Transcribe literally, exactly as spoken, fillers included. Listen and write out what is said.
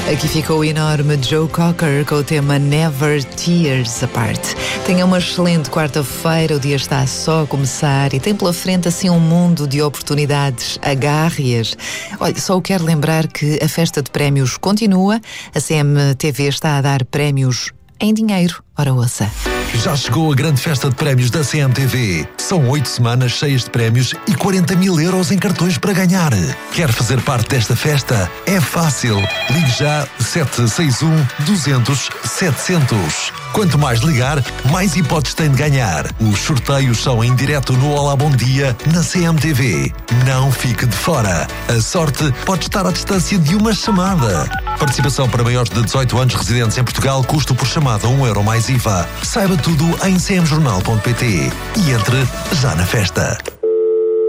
Aqui ficou o enorme Joe Cocker com o tema Never Tears Apart. Tenha uma excelente quarta-feira, o dia está só a começar e tem pela frente assim um mundo de oportunidades. Agarre-as. Olha, só o quero lembrar que a festa de prémios continua. A C M T V está a dar prémios em dinheiro. Ora, ouça. Já chegou a grande festa de prémios da C M T V. São oito semanas cheias de prémios e quarenta mil euros em cartões para ganhar. Quer fazer parte desta festa? É fácil. Ligue já sete seis um, duzentos, setecentos. Quanto mais ligar, mais hipóteses tem de ganhar. Os sorteios são em direto no Olá Bom Dia na C M T V. Não fique de fora. A sorte pode estar à distância de uma chamada. Participação para maiores de dezoito anos residentes em Portugal, custo por chamada um euro mais I V A. Saiba tudo em c m jornal ponto p t e entre já na festa.